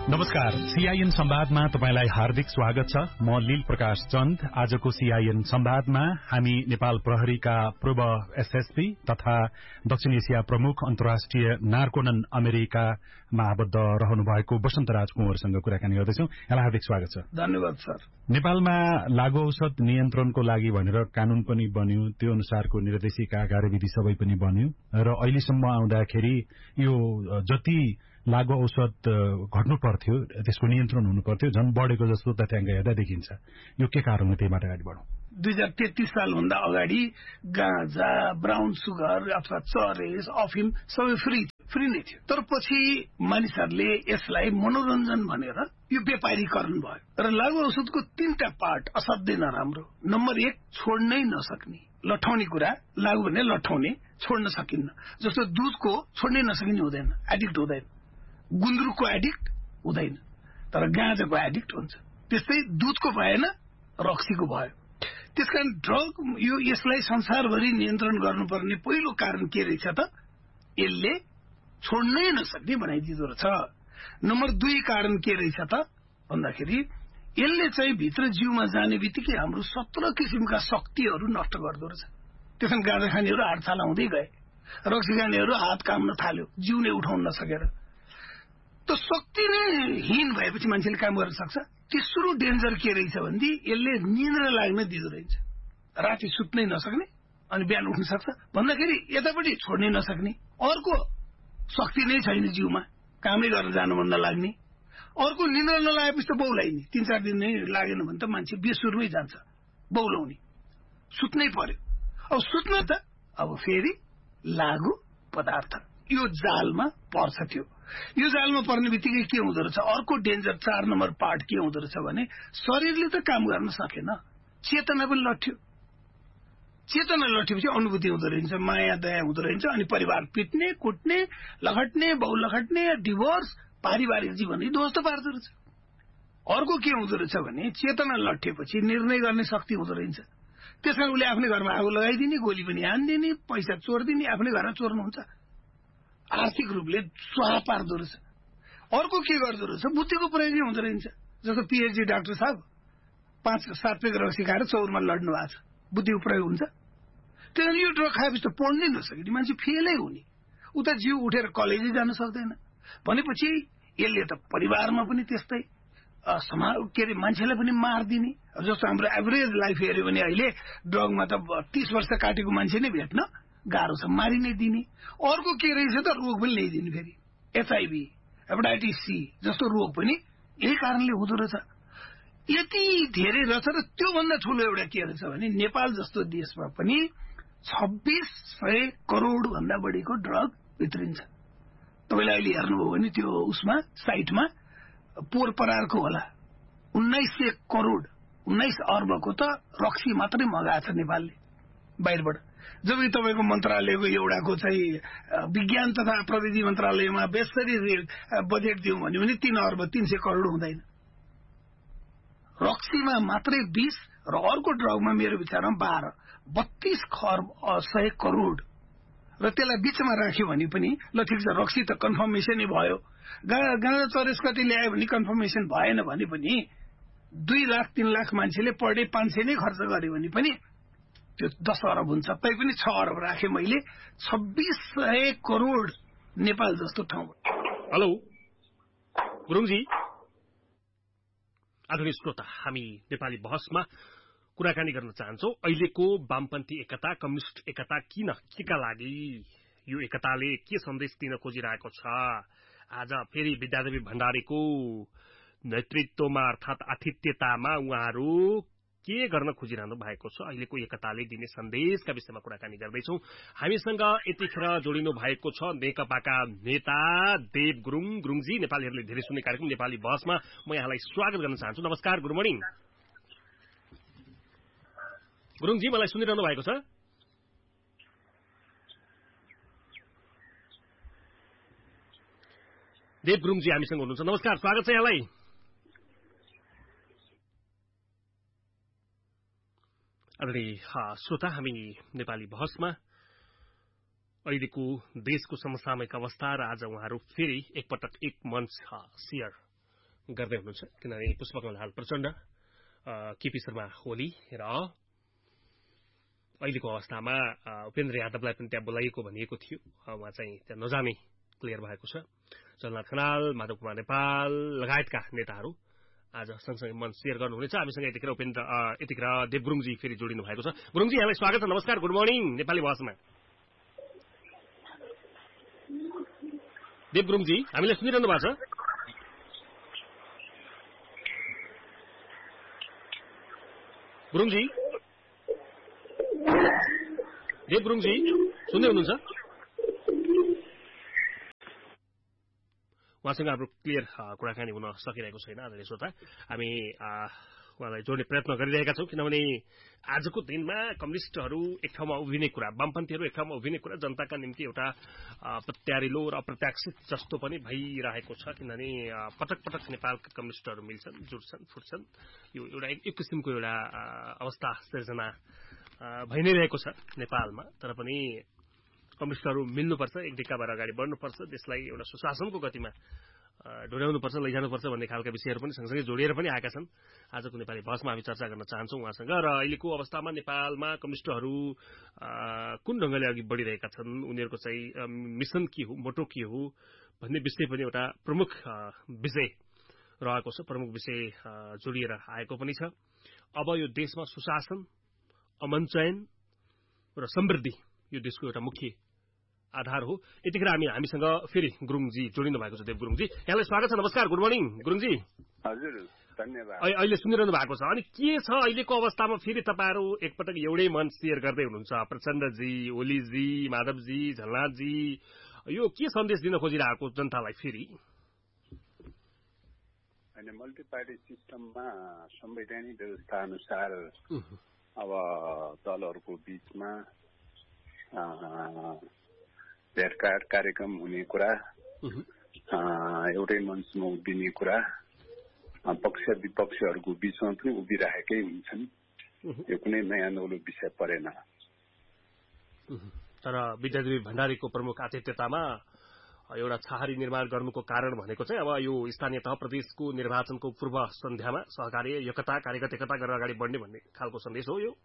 नमस्कार, सीआईएन संवादमा तपाईलाई हार्दिक स्वागत छ। म लील प्रकाश चन्द। आजको सीआईएन संवादमा हामी नेपाल प्रहरीका पूर्व एसएसपी तथा दक्षिण एसिया प्रमुख अन्तर्राष्ट्रिय नार्कोनन अमेरिकामा आबद्ध रहनुभएको वसन्तराज कुँवरसँग कुराकानी गर्दैछौं। यहाँलाई हार्दिक स्वागत छ। धन्यवाद सर। नेपालमा लागू औषध नियन्त्रणको लागि भनेर कानून पनि बन्यो, त्यो अनुसारको निर्देशिका कार्यविधि सबै पनि बन्यो र अहिलेसम्म आउँदाखेरि यो जति लागू औषध घट्नु पर्थ्यो त्यसको नियन्त्रण हुनु पर्थ्यो झन् बढेको जस्तो तथ्याङ्क हेर्दा देखिन्छ। यो के कारण हो? त्यहीबाट अगाडि बढौं। 2033 सालभन्दा अगाडि गाँजा, ब्राउन सुगर अथवा चरेस, अफिम सबै फ्री नै थियो। तर पछि मानिसहरूले यसलाई मनोरञ्जन भनेर यो व्यापारीकरण भयो र लागू औषधको 3टा पार्ट असाध्यै नराम्रो। नम्बर 1, छोड्नै नसक्ने, लठाउने कुरा। लागू भने लठाउने, छोड्न सकिन्न। जस्तो दूधको छोड्नै नसकिने हुँदैन, एडिक्ट हुँदैन। गुन्द्रुकको एडिक्ट हुँदैन, तर गाँजाको एडिक्ट हुन्छ। त्यस्तै दूधको भएन, रक्सीको भयो। त्यसकारण ड्रग यसलाई संसारभरि नियन्त्रण गर्नुपर्ने पहिलो कारण के रहेछ त? यसले छोड्नै नसक्ने बनाइदिँदो रहेछ। नम्बर 2 कारण के रहेछ त भन्दाखेरि यसले चाहिँ भित्र जिउमा जाने बित्तिकै हाम्रो 17 किसिमका शक्तिहरू नष्ट गर्दो रहेछ। त्यसकारण गाँजा खानेहरू हात छाला हुँदै गए, रक्सी खानेहरू हात काम्न थाल्यो, जिउ नै उठाउन नसकेर। त शक्ति नै हीन भएपछि मान्छेले काम गर्न सक्छ। तेस्रो डेन्जर के रहेछ भन्दी यसले निन्द्रा लाग्न दिँदो रहेछ। राति सुत्नै नसक्ने अनि बिहान उठ्न सक्छ भन्दाखेरि यतापट्टि छोड्नै नसक्ने। अर्को शक्ति नै छैन जिउमा, कामै गर्न जानु मन नलाग्ने। अर्को निन्द्रा नलागेपछि त बौलाइने। 3-4 दिन नै लागेन भने त मान्छे बेसुरमै जान्छ, बौलाउने, सुत्नै पर्यो। अब सुत्न त अब फेरि लागू पदार्थ यो जालमा पर्छ। थियो यो जालमा पर्ने बित्तिकै के हुँदो रहेछ? अर्को डेन्जर 4 नम्बर पार्ट के हुँदो रहेछ भने शरीरले त काम गर्न सकेन, चेतना पनि लट्ठ्यो। चेतना लट्ठेपछि अनुभूति हुँदो रहेछ, माया दया हुँदो रहेछ। अनि परिवार पिट्ने, कुट्ने, लखट्ने, बाउ लखट्ने, डिभोर्स, पारिवारिक जीवनै ध्वस्त पार्दो रहेछ। अर्को के हुँदो रहेछ भने चेतना लट्ठेपछि निर्णय गर्ने शक्ति हुँदो रहेछ। त्यसकारण उसले आफ्नै घरमा आगो लगाइदिने, गोली पनि हानिदिने, पैसा चोरिदिने, आफ्नै घरमा चोर्नुहुन्छ, आर्थिक रूपले स्वाहा पार्दो रहेछ। अर्को के गर्दो रहेछ? बुद्धिको प्रयोग हुँदो रहेछ। जस्तो पीएचडी डाक्टर साहब 5-7 पेग रक्सी खाएर चौरमा लड्नु भएको छ, बुद्धिको प्रयोग हुन्छ। त्यसैले यो ड्रग खाएपछि त पढ्नै नसक्ने मान्छे फेलै हुने, उता जिउ उठेर कलेजै जान सक्दैन। भनेपछि यसले त परिवारमा पनि त्यस्तै मान्छेलाई पनि मारिदिने। जस्तो हाम्रो एभरेज लाइफ हेऱ्यो भने अहिले ड्रगमा त 30 वर्ष काटेको मान्छे नै भेट्न गाह्रो छ, मारि नै दिने। अर्को के रहेछ त? रोग पनि ल्याइदिने। फेरि एचआईभी, हेपाटाइटिस सी जस्तो रोग पनि यही कारणले हुँदो रहेछ। यति धेरै रहेछ। र त्योभन्दा ठुलो एउटा के रहेछ भने नेपाल जस्तो देशमा पनि 2600 करोड भन्दा बढीको ड्रग भित्रिन्छ। तपाईँले अहिले हेर्नुभयो भने त्यो उसमा साइटमा पोहोर परारको होला 1900 करोड 19 अर्बको त रक्सी मात्रै मगाएको छ नेपालले बाहिरबाट। जब तपाईँको मन्त्रालयको एउटाको चाहिँ विज्ञान तथा प्रविधि मन्त्रालयमा बेसरी बजेट दिउँ भन्यो भने 3 अर्ब 300 करोड हुँदैन। रक्सीमा मात्रै 20 र अर्को ड्रगमा मेरो विचारमा 32 खर्ब 100 करोड। र त्यसलाई बीचमा राख्यो भने पनि ल ठिक छ, रक्सी त कन्फर्मेसनै भयो, गाँजा चरेस कति ल्यायो भने कन्फर्मेसन भएन भने पनि 2 लाख 3 लाख मान्छेले पर डे 500 नै खर्च गर्यो भने पनि त्यो 10 अरब हुन्छ। तैपनि 6 अरब राखे मैले। 2600 करोड नेपाल जस्तो ठाउँ। हेलो गुरुङजी, आदरणीय श्रोता, हामी नेपाली बहसमा कुराकानी गर्न चाहन्छौं। अहिलेको वामपन्थी एकता, कम्युनिस्ट एकता किन, केका लागि? यो एकताले के सन्देश दिन खोजिरहेको छ? आज फेरि विद्यादेवी भण्डारीको नेतृत्वमा अर्थात आतिथ्यतामा उहाँहरू के गर्न खोजिरहनु भएको छ? अहिलेको एकताले दिने सन्देशका विषयमा कुराकानी गर्दैछौं। हामीसँग यतिखेर जोडिनु भएको छ नेकपाका नेता देव गुरुङजी। नेपालीहरूले धेरै सुन्ने कार्यक्रम नेपाली बहसमा म यहाँलाई स्वागत गर्न चाहन्छु। नमस्कार, गुड मर्निङ। गुरुङजी, मलाई सुनिरहनु भएको छ? देव गुरुङजी हामीसँग हुनुहुन्छ। नमस्कार, स्वागत छ यहाँलाई। श्रोता, हामी नेपाली बहसमा अहिलेको देशको समसामयिक अवस्था र आज उहाँहरू फेरि एकपटक एक मञ्च सेयर गर्दै हुनुहुन्छ किनभने पुष्पकमल दाहाल प्रचण्ड केपी शर्मा ओली र अहिलेको अवस्थामा उपेन्द्र यादवलाई पनि त्यहाँ बोलाइएको भनिएको थियो उहाँ चाहिँ त्यहाँ नजाने क्लियर भएको छ जलनाथ खनाल माधव कुमार नेपाल लगायतका नेताहरू आज सँगसँगै मन शेयर गर्नुहुनेछ हामीसँग यतिखेर देव गुरुङजी फेरि जोडिनु भएको छ गुरुङजी यहाँलाई स्वागत छ नमस्कार गुड मर्निङ नेपाली भाषामा देव गुरुङजी हामीलाई सुनिरहनु भएको छ गुरुङजी देव गुरुङजी सुन्दै हुनुहुन्छ उहाँसँग हाम्रो क्लियर कुराकानी हुन सकिरहेको छैन आदरणीय श्रोता हामी उहाँलाई जोड्ने प्रयत्न गरिरहेका छौँ किनभने आजको दिनमा कम्युनिस्टहरू एक ठाउँमा उभिने कुरा वामपन्थीहरू एक ठाउँमा उभिने कुरा जनताका निम्ति एउटा प्रत्यारिलो र अप्रत्याशित जस्तो पनि भइरहेको छ किनभने पटक पटक नेपालका कम्युनिस्टहरू मिल्छन् जुट्छन् फुट्छन् यो एउटा एक किसिमको एउटा अवस्था सिर्जना भइ नै रहेको छ नेपालमा तर पनि कम्युनिस्टहरू मिल्नुपर्छ एक ढिक्का भएर अगाडि बढ्नुपर्छ देशलाई एउटा सुशासनको गतिमा डोर्याउनुपर्छ लैजानुपर्छ भन्ने खालका विषयहरू पनि सँगसँगै जोडिएर पनि आएका छन् आजको नेपाली बहसमा हामी चर्चा गर्न चाहन्छौँ उहाँसँग र अहिलेको अवस्थामा नेपालमा कम्युनिस्टहरू कुन ढंगले अघि बढिरहेका छन् उनीहरूको चाहिँ मिसन के हो मोटो के हो भन्ने विषय पनि एउटा प्रमुख विषय रहेको छ प्रमुख विषय जोडिएर आएको पनि छ अब यो देशमा सुशासन अमन चयन र समृद्धि यो देशको एउटा मुख्य आधार हो यतिखेर हामीसँग फेरि गुरुङजी जोडिनु भएको छ देव गुरुङजी यहाँलाई स्वागत छ नमस्कार गुड मर्निङ गुरुङजी हजुर धन्यवाद अहिले सुनिरहनु भएको छ अनि के छ अहिलेको अवस्थामा फेरि तपाईँहरू एकपटक एउटै मन शेयर गर्दै हुनुहुन्छ प्रचण्डजी ओलीजी माधवजी झलनाथजी यो के सन्देश दिन खोजिरहेको जनतालाई फेरि होइन मल्टी पार्टी सिस्टममा संवैधानिक व्यवस्था अनुसार अब दलहरूको बीचमा भेटघाट कार्यक्रम हुने कुरा एउटै मञ्चमा उभिने कुरा पक्ष विपक्षहरूको बीचमा पनि उभिराखेकै हुन्छन् यो कुनै नयाँ नौलो विषय परेन तर विद्यादेवी भण्डारीको प्रमुख आतिथ्यतामा एउटा छाहारी निर्माण गर्नुको कारण भनेको चाहिँ अब यो स्थानीय तह प्रदेशको निर्वाचनको पूर्व सन्ध्यामा सहकार्य एकता कार्यगत एकता गरेर अगाडि बढ्ने भन्ने खालको सन्देश हो यो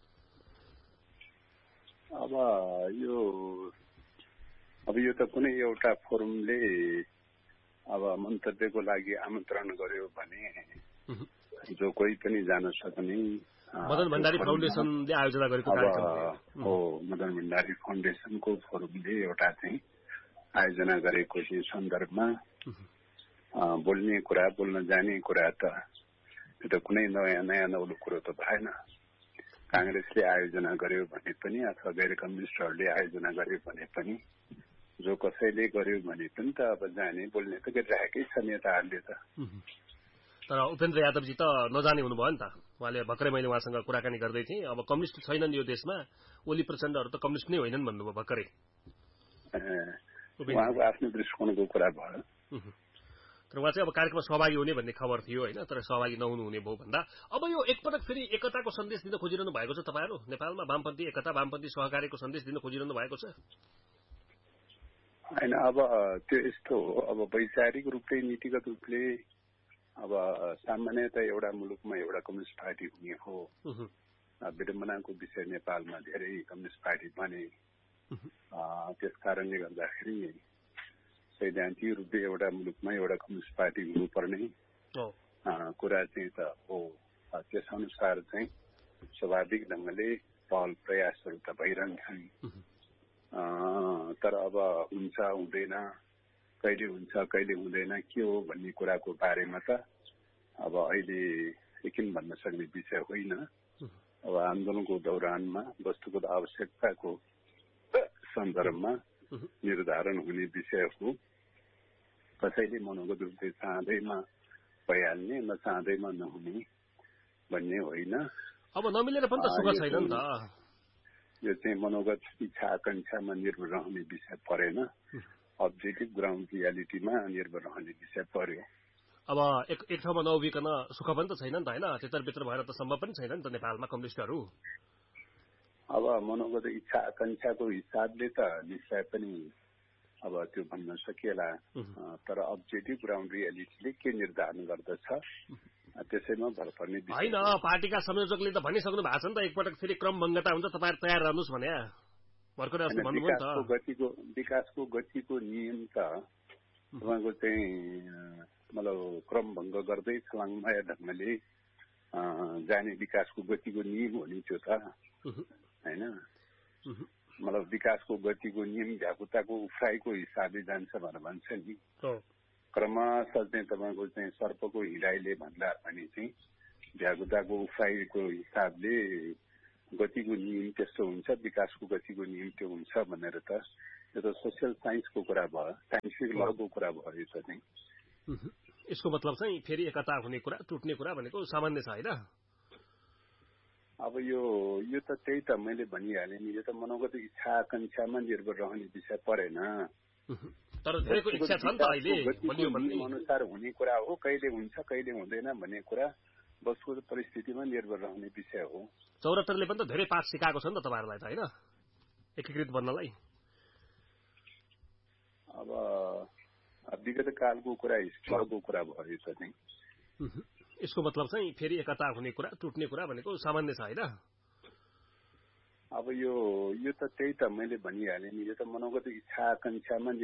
अब यो त कुनै एउटा फोरमले अब मन्तव्यको लागि आमन्त्रण गर्यो भने जो कोही पनि जान सक्ने मदन भण्डारी फाउन्डेसनले आयोजना गरेको कार्यक्रम हो मदन भण्डारी फाउन्डेसनको फोरमले एउटा चाहिँ आयोजना गरेको चाहिँ सन्दर्भमा बोल्ने कुरा बोल्न जाने कुरा त त्यो त कुनै नयाँ नौलो कुरो त भएन कांग्रेसले आयोजना गर्यो भने पनि अथवा गैर कम्युनिस्टहरूले आयोजना गर्यो भने पनि जो कसैले गर्यो भने पनि त अब जाने बोल्ने त गरिरहेकै छ नेताहरूले त तर उपेन्द्र यादवजी त नजाने हुनुभयो नि त उहाँले भर्खरै मैले उहाँसँग कुराकानी गर्दै थिएँ अब कम्युनिस्ट छैनन् यो देशमा ओली प्रचण्डहरू त कम्युनिस्ट नै होइनन् भन्नुभयो भर्खरै उहाँको आफ्नो दृष्टिकोणको कुरा भयो तर उहाँ चाहिँ अब कार्यक्रममा सहभागी हुने भन्ने खबर थियो होइन तर सहभागी नहुनु हुने भयो भन्दा अब यो एकपटक फेरि एकताको सन्देश दिन खोजिरहनु भएको छ तपाईँहरू नेपालमा वामपन्थी एकता वामपन्थी सहकार्यको सन्देश दिन खोजिरहनु भएको छ होइन अब त्यो यस्तो हो अब वैचारिक रूपले नीतिगत रूपले अब सामान्यतः एउटा मुलुकमा एउटा कम्युनिस्ट पार्टी हुने हो विडम्बनाको विषय नेपालमा धेरै कम्युनिस्ट पार्टी बने त्यस कारणले गर्दाखेरि सैद्धान्तिक रूपले एउटा मुलुकमा एउटा कम्युनिस्ट पार्टी हुनुपर्ने कुरा चाहिँ त हो त्यस अनुसार चाहिँ स्वाभाविक ढंगले पहल प्रयासहरू त भइरहन्छन् तर अब हुन्छ हुँदैन कहिले हुन्छ कहिले हुँदैन के हो भन्ने कुराको बारेमा त अब अहिले यकिन भन्न सक्ने विषय होइन अब आन्दोलनको दौरानमा वस्तुगत आवश्यकताको सन्दर्भमा निर्धारण हुने विषय हो कसैले मनोगत रूपले चाहँदैमा भइहाल्ने नचाहँदैमा नहुने भन्ने होइन अब नमिलेर पनि त सुख छैन नि त यो चाहिँ मनोगत इच्छा आकांक्षामा निर्भर रहने विषय परेन अब्जेक्टिभ ग्राउन्ड रियालिटीमा निर्भर रहने विषय पर्यो अब एक ठाउँमा नउभिकन सुख पनि त छैन नि त होइन त्यतरभित्र भएर त सम्भव पनि छैन नि त नेपालमा कम्युनिस्टहरू अब मनोगत इच्छा आकांक्षाको हिसाबले त निश्चय पनि अब त्यो भन्न सकिएला। तर अब्जेक्टिभ ग्राउन्ड रियालिटीले के निर्धारण गर्दछ त्यसैमा भर पर्ने विषय होइन। पार्टीका संयोजकले त भनिसक्नु भएको छ नि त, एकपटक फेरि क्रमभङ्गता हुन्छ, तपाईहरु तयार रहनुहोस् भने। भर्खरै अस्ति भन्नुभयो नि त। विकासको गतिको नियम त तपाईँको चाहिँ मतलब क्रमभङ्ग गर्दै छलाङमय ढङ्गले जाने विकासको गतिको नियम हो नि त्यो त, होइन? मतलब विकासको गतिको नियम भ्याकुताको उफ्राइको हिसाबले जान्छ भनेर भन्छ नि। क्रमशः चाहिँ तपाईँको चाहिँ सर्पको हिँडाइले भन्दा भने चाहिँ भ्याकुताको उफ्राइको हिसाबले गतिको नियम त्यस्तो हुन्छ, विकासको गतिको नियम त्यो हुन्छ भनेर त यो त सोसियल साइन्सको कुरा भयो, साइन्टिफिक लको कुरा भयो। यो त चाहिँ यसको मतलब चाहिँ फेरि एकता हुने कुरा टुट्ने कुरा भनेको सामान्य छ होइन? अब यो त त्यही त मैले भनिहालेँ नि, यो त मनोगत इच्छा आकांक्षामा निर्भर रहने विषय परेन। तर धेरैको इच्छा छ नि त अहिले अनुसार हुने कुरा हो, कहिले हुन्छ कहिले हुँदैन भन्ने कुरा वस्तुगत परिस्थितिमा निर्भर रहने विषय हो। 74ले पनि त धेरै पाठ सिकाएको छ नि त तपाईहरुलाई त, होइन? एकीकृत बन्नलाई। अब विगत कालको कुरा, हिस्ट्रीको कुरा भयो त नि। यसको मतलब चाहिँ फेरि एकता हुने कुरा टुट्ने कुरा भनेको सामान्य छ होइन? अब यो त त्यही त मैले भनिहालेँ नि, यो त मनोगत इच्छा आकांक्षामा